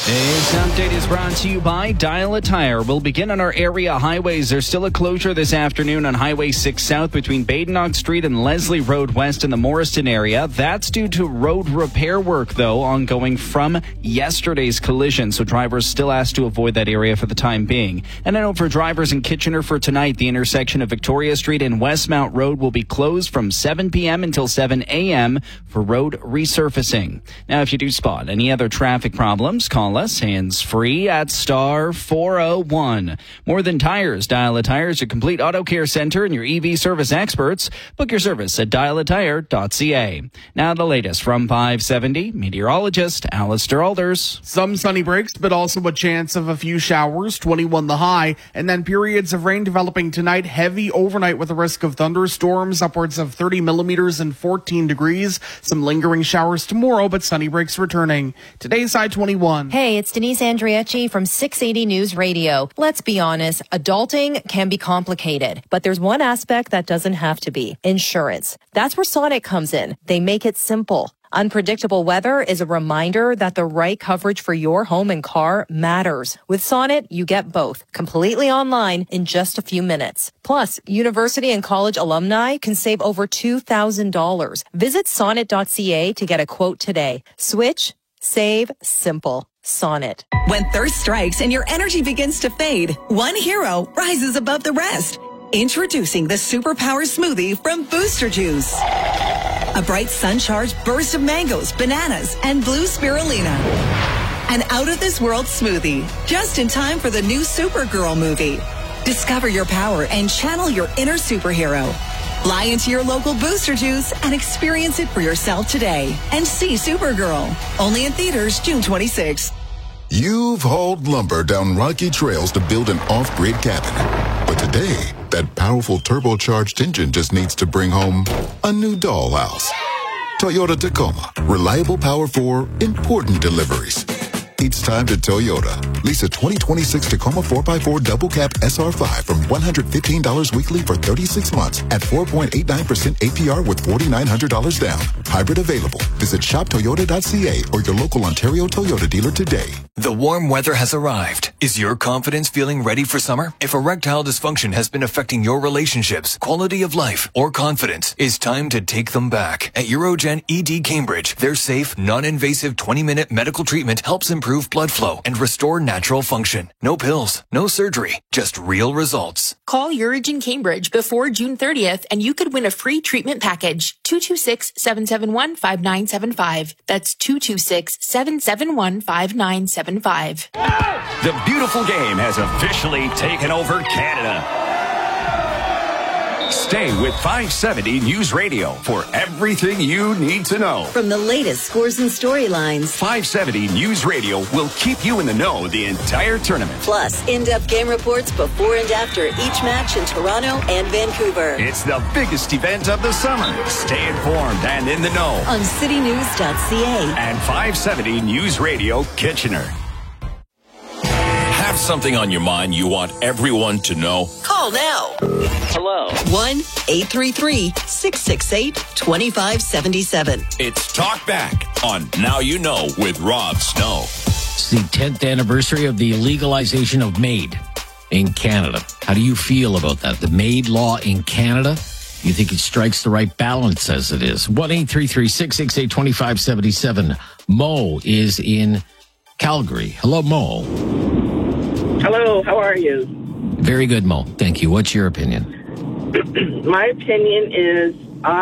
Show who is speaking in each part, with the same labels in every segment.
Speaker 1: This update is brought to you by Dial a Tire. We'll begin on our area highways. There's still a closure this afternoon on Highway 6 South between Badenoch Street and Leslie Road West in the Morriston area. That's due to road repair work, though, ongoing from yesterday's collision. So drivers still asked to avoid that area for the time being. And a note for drivers in Kitchener for tonight. The intersection of Victoria Street and Westmount Road will be closed from 7 p.m. until 7 a.m. for road resurfacing. Now, if you do spot any other traffic problems, call us hands-free at star 401. More Than Tires. Dial a Tire is your complete auto care center and your EV service experts. Book your service at dialatire.ca. Now the latest from 570, meteorologist Alistair Alders.
Speaker 2: Some sunny breaks, but also a chance of a few showers, 21 the high, and then periods of rain developing tonight, heavy overnight with a risk of thunderstorms, upwards of 30 millimeters and 14 degrees. Some lingering showers tomorrow, but sunny breaks returning. Today's high 21.
Speaker 3: Hey, it's Denise Andriecci from 680 News Radio. Let's be honest, adulting can be complicated, but there's one aspect that doesn't have to be: insurance. That's where Sonnet comes in. They make it simple. Unpredictable weather is a reminder that the right coverage for your home and car matters. With Sonnet, you get both, completely online in just a few minutes. Plus, university and college alumni can save over $2,000. Visit sonnet.ca to get a quote today. Switch, save, simple. Sonnet.
Speaker 4: When thirst strikes and your energy begins to fade, one hero rises above the rest. Introducing the Superpower Smoothie from Booster Juice. A bright sun-charged burst of mangoes, bananas, and blue spirulina. An out-of-this-world smoothie, just in time for the new Supergirl movie. Discover your power and channel your inner superhero. Fly into your local Booster Juice and experience it for yourself today. And see Supergirl. Only in theaters June 26th.
Speaker 5: You've hauled lumber down rocky trails to build an off-grid cabin. But today, that powerful turbocharged engine just needs to bring home a new dollhouse. Toyota Tacoma. Reliable power for important deliveries. It's time to Toyota. Lease a 2026 Tacoma 4x4 double cab SR5 from $115 weekly for 36 months at 4.89% APR with $4,900 down. Hybrid available. Visit shoptoyota.ca or your local Ontario Toyota dealer today.
Speaker 6: The warm weather has arrived. Is your confidence feeling ready for summer? If erectile dysfunction has been affecting your relationships, quality of life, or confidence, it's time to take them back. At Urogen ED Cambridge, their safe, non-invasive 20-minute medical treatment helps improve blood flow and restore natural function. No pills, no surgery, just real results.
Speaker 7: Call Urogen Cambridge before June 30th and you could win a free treatment package. 226-771-5975. That's 226-771-5975.
Speaker 8: The beautiful game has officially taken over Canada. Stay with 570 News Radio for everything you need to know.
Speaker 4: From the latest scores and storylines,
Speaker 8: 570 News Radio will keep you in the know the entire tournament.
Speaker 4: Plus in-depth game reports before and after each match in Toronto and Vancouver.
Speaker 8: It's the biggest event of the summer. Stay informed and in the know
Speaker 4: on citynews.ca
Speaker 8: and 570 News Radio Kitchener.
Speaker 9: Have something on your mind you want everyone to know?
Speaker 4: Call now.
Speaker 10: Hello.
Speaker 4: 1-833-668-2577.
Speaker 9: It's Talk Back on Now You Know with Rob Snow.
Speaker 11: It's the 10th anniversary of the legalization of MAID in Canada. How do you feel about that? The MAID law in Canada? You think it strikes the right balance as it is? 1-833-668-2577. Mo is in Calgary. Hello, Mo.
Speaker 12: Hello, how are you?
Speaker 11: Very good, Mo. Thank you. What's your opinion?
Speaker 12: My opinion is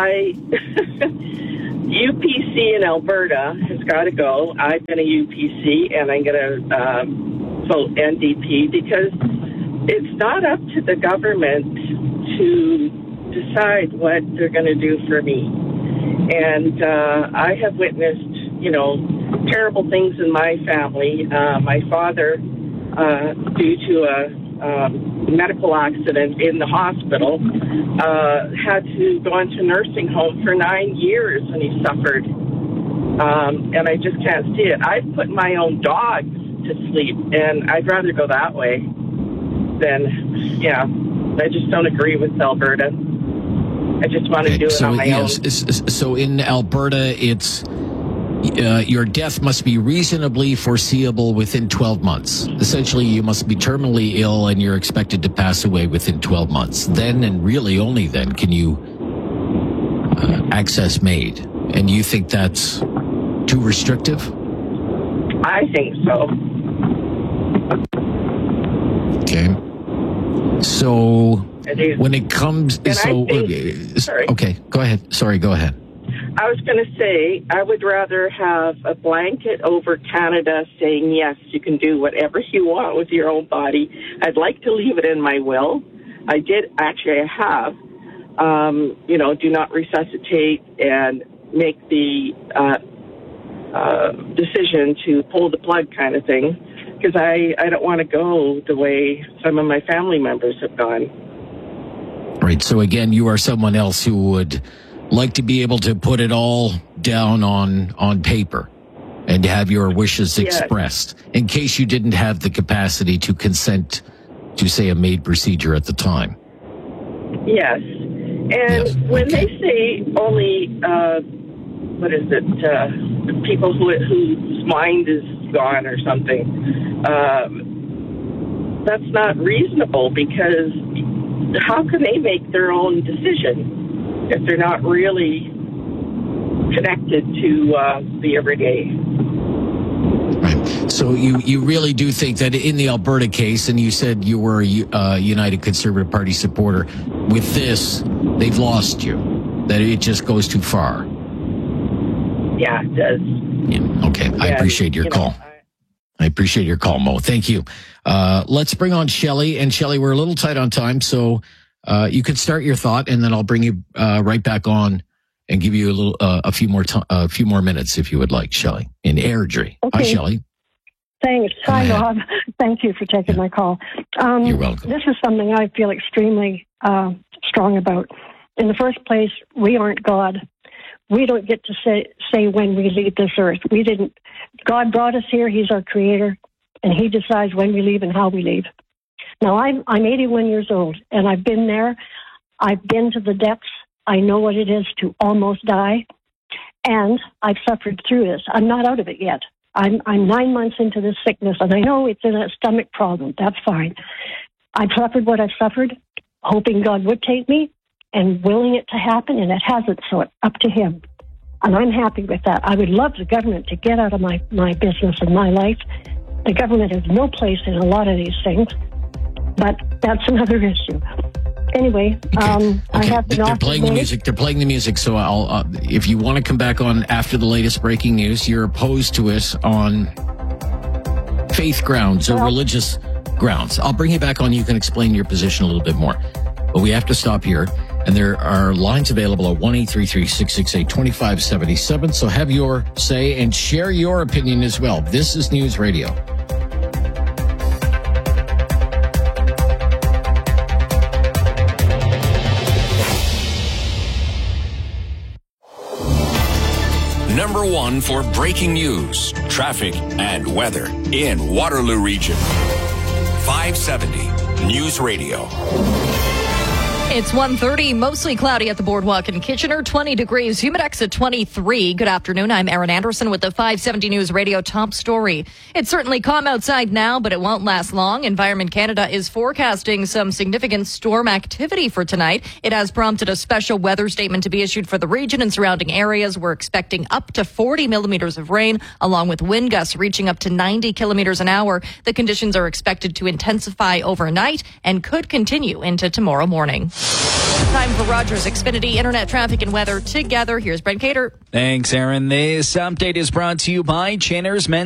Speaker 12: UPC in Alberta has got to go. I've been a UPC, and I'm going to vote NDP because it's not up to the government to decide what they're going to do for me. And I have witnessed, terrible things in my family. My father, due to a medical accident in the hospital, had to go into nursing home for 9 years and he suffered. And I just can't see it. I've put my own dogs to sleep, and I'd rather go that way than, I just don't agree with Alberta. I just want to do it on my own.
Speaker 11: So in Alberta, it's your death must be reasonably foreseeable within 12 months. Essentially, you must be terminally ill and you're expected to pass away within 12 months. Then, and really only then, can you access MAID. And you think that's too restrictive?
Speaker 12: I think so.
Speaker 11: Okay. So when it comes, okay, go ahead. Sorry, go ahead.
Speaker 12: I was going to say, I would rather have a blanket over Canada saying, yes, you can do whatever you want with your own body. I'd like to leave it in my will. I have, do not resuscitate and make the decision to pull the plug kind of thing, because I don't want to go the way some of my family members have gone.
Speaker 11: Right. So again, you are someone else who would like to be able to put it all down on paper and have your wishes expressed in case you didn't have the capacity to consent to, say, a MAID procedure at the time.
Speaker 12: Yes. And when they say only, people whose mind is gone or something, that's not reasonable, because how can they make their own decision if they're not really connected to the everyday?
Speaker 11: Right. So you really do think that in the Alberta case, and you said you were a United Conservative Party supporter, with this, they've lost you, that it just goes too far?
Speaker 12: Yeah, it does.
Speaker 11: Yeah, okay, I appreciate your call. I appreciate your call, Mo. Thank you. Let's bring on Shelley. And Shelley, we're a little tight on time, so you could start your thought, and then I'll bring you right back on and give you a few more minutes if you would like, Shelley, in Airdrie. Okay. Hi, Shelley.
Speaker 10: Thanks. Hi, Rob. Thank you for taking my call.
Speaker 11: You're welcome.
Speaker 10: This is something I feel extremely strong about. In the first place, we aren't God. We don't get to say when we leave this earth. We didn't. God brought us here. He's our creator, and he decides when we leave and how we leave. Now, I'm 81 years old, and I've been there. I've been to the depths. I know what it is to almost die, and I've suffered through this. I'm not out of it yet. I'm 9 months into this sickness, and I know it's a stomach problem. That's fine. I've suffered what I've suffered, hoping God would take me and willing it to happen, and it hasn't, so it's up to him. And I'm happy with that. I would love the government to get out of my business and my life. The government has no place in a lot of these things, but that's another issue. Anyway, okay. I have
Speaker 11: They're playing the music. They're playing the music. So I'll, if you want to come back on after the latest breaking news, you're opposed to it on faith grounds or religious grounds. I'll bring you back on. You can explain your position a little bit more. But we have to stop here. And there are lines available at 1-833-668-2577. So have your say and share your opinion as well. This is News Radio.
Speaker 9: Number one for breaking news, traffic, and weather in Waterloo Region. 570 News Radio.
Speaker 13: It's 1:30, mostly cloudy at the Boardwalk in Kitchener, 20 degrees, Humidex at 23. Good afternoon, I'm Erin Anderson with the 570 News Radio top story. It's certainly calm outside now, but it won't last long. Environment Canada is forecasting some significant storm activity for tonight. It has prompted a special weather statement to be issued for the region and surrounding areas. We're expecting up to 40 millimeters of rain, along with wind gusts reaching up to 90 kilometers an hour. The conditions are expected to intensify overnight and could continue into tomorrow morning. Time for Rogers Xfinity Internet traffic and weather together. Here's Brent Cater.
Speaker 1: Thanks, Aaron. This update is brought to you by Chinner's Men.